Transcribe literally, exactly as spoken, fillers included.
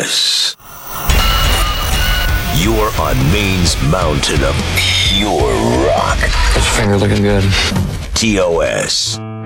T-O-S. You're on Maine's mountain of pure rock. How's your finger looking good? T O S.